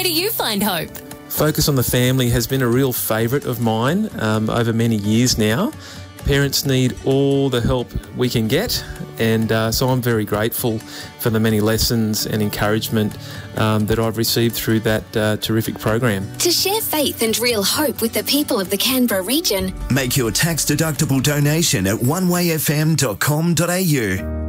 do you find hope? Focus on the Family has been a real favourite of mine over many years now. Parents need all the help we can get, and so I'm very grateful for the many lessons and encouragement that I've received through that terrific program. To share faith and real hope with the people of the Canberra region, make your tax-deductible donation at onewayfm.com.au.